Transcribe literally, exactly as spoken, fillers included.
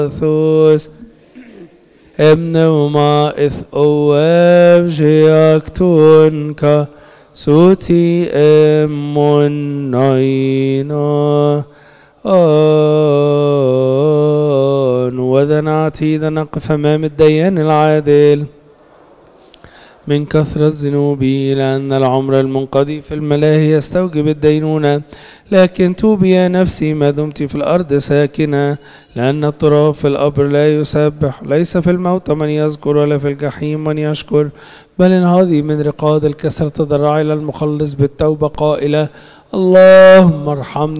ثوس ابنهما إث أواب جياكتونك سوتي أمون ناينا آن وذنعتي ذا نقف أمام الديان العادل من كثرة ذنوبي، لأن العمر المنقضي في الملاهي يستوجب الدينونة. لكن توبي يا نفسي ما دمت في الأرض ساكنة، لأن التراب في القبر لا يسبح، ليس في الموت من يذكر ولا في الجحيم من يشكر، بل انهضي من رقاد الكسر تضرعي إلى المخلص بالتوبة قائلة اللهم ارحمني